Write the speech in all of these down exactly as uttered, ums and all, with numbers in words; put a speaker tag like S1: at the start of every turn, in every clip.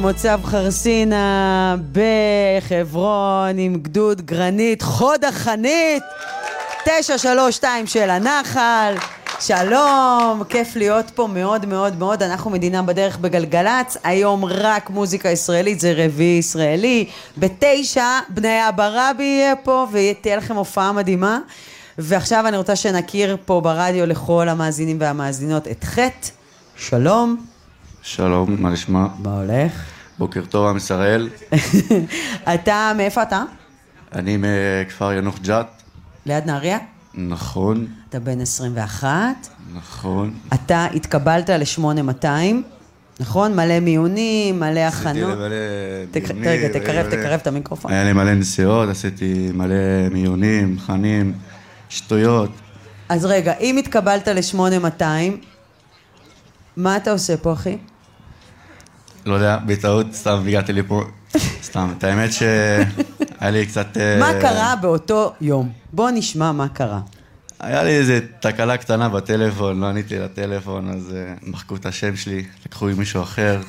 S1: מוצב חרסינה בחברון עם גדוד גרנית חוד החנית תשע שלוש שתיים של הנחל. שלום, כיף להיות פה מאוד מאוד מאוד. אנחנו מדינה בדרך בגלגלץ, היום רק מוזיקה ישראלית, זה רביעי ישראלי. בתשע בני אבא רבי יהיה פה ותהיה לכם הופעה מדהימה. ועכשיו אני רוצה שנכיר פה ברדיו לכל המאזינים והמאזינות את חטא. שלום.
S2: שלום, מה נשמע?
S1: מה הולך?
S2: בוקר טוב, עם ישראל.
S1: אתה, מאיפה אתה?
S2: אני מכפר ינוח ג'ת.
S1: ליד נהריה?
S2: נכון.
S1: אתה בן עשרים ואחת?
S2: נכון.
S1: אתה התקבלת ל-שמונה מאתיים, נכון? מלא מיונים, מלא הכנות.
S2: עשיתי למלא מיונים.
S1: רגע, תקרב, תקרב את המיקרופון.
S2: היה לי מלא נסיעות, עשיתי מלא מיונים, חנים, שטויות.
S1: אז רגע, אם התקבלת ל-שמונה מאתיים, מה אתה עושה פה, אחי?
S2: לא יודע, בטעות סתם הגעתי לי פה. סתם, את האמת שהיה לי קצת...
S1: מה קרה באותו יום? בוא נשמע מה קרה.
S2: היה לי איזו תקלה קטנה בטלפון, לא עניתי לטלפון, אז מחקו את השם שלי, לקחו עם מישהו אחר.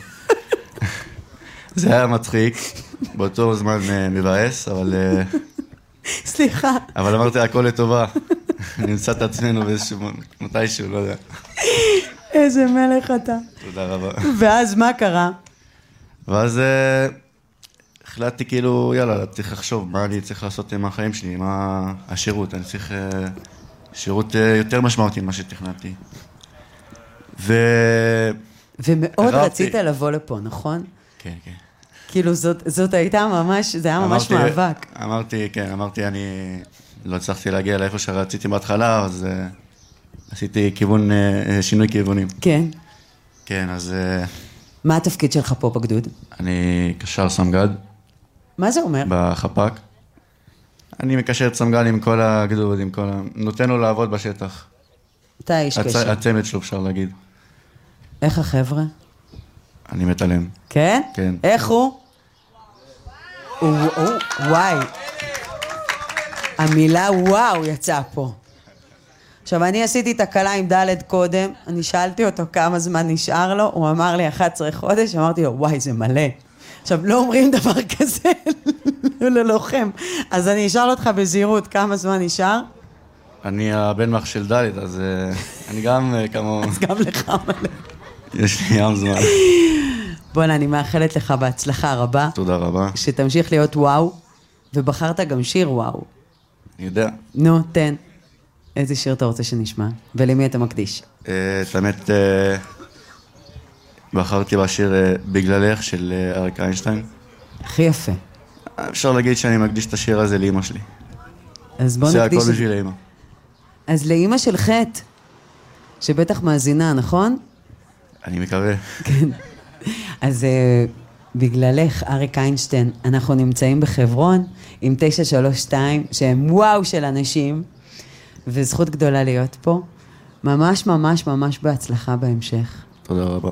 S2: זה היה מצחיק, באותו זמן מבאס, אבל...
S1: סליחה.
S2: אבל אמרתי, הכל לטובה. נמצא את עצמנו באיזשהו... מתישהו, לא יודע.
S1: איזה מלך אתה.
S2: תודה רבה.
S1: ואז מה קרה?
S2: ואז החלטתי כאילו, יאללה, צריך לחשוב מה אני צריך לעשות עם החיים שלי, מה השירות, אני צריך שירות יותר משמעותי ממה שתכננתי. ו...
S1: ומאוד רצית לבוא לפה, נכון?
S2: כן, כן.
S1: כאילו זאת, זאת הייתה ממש, זה היה ממש מאבק.
S2: אמרתי, כן, אמרתי, אני לא הצלחתי להגיע לאיפה שרציתי בהתחלה, אז עשיתי כיוון, שינוי כיוונים.
S1: כן.
S2: כן, אז...
S1: מה התפקיד שלך פה בגדוד?
S2: אני קשר סמג"ד.
S1: מה זה אומר?
S2: בחפ"ק. אני מקשר את סמג"ד עם כל הגדוד, עם כל ה... נותן לו לעבוד בשטח.
S1: אתה איש
S2: הצ...
S1: קשר.
S2: הצמד שלו אפשר להגיד.
S1: איך החבר'ה?
S2: אני מתעלם.
S1: כן?
S2: כן.
S1: איך הוא? הוא, הוא, וואי. המילה וואו יצאה פה. עכשיו, אני עשיתי תקלה עם ד' קודם, אני שאלתי אותו כמה זמן נשאר לו, הוא אמר לי אחת עשרה חודש, אמרתי לו, וואי, זה מלא. עכשיו, לא אומרים דבר כזה ללוחם. אז אני אשאל אותך בזהירות, כמה זמן נשאר?
S2: אני הבן מח של ד', אז אני גם כמו...
S1: אז גם לך מלא.
S2: יש לי ים זמן.
S1: בוא'נה, אני מאחלת לך בהצלחה רבה.
S2: תודה רבה.
S1: שתמשיך להיות וואו, ובחרת גם שיר וואו.
S2: אני יודע.
S1: נו, תן. איזה שיר אתה רוצה שנשמע? ולמי אתה מקדיש?
S2: את האמת, בחרתי בשיר בגללך של אריק איינשטיין.
S1: הכי יפה.
S2: אפשר להגיד שאני מקדיש את השיר הזה לאמא שלי.
S1: אז בוא נקדיש...
S2: זה הכל בשביל לאמא.
S1: אז לאמא של חטא, שבטח מאזינה, נכון?
S2: אני מקווה.
S1: כן. אז בגללך, אריק איינשטיין, אנחנו נמצאים בחברון עם תשע שלוש שתיים, שהם וואו של אנשים, וזכות גדולה להיות פה. ממש ממש ממש בהצלחה בהמשך.
S2: תודה רבה.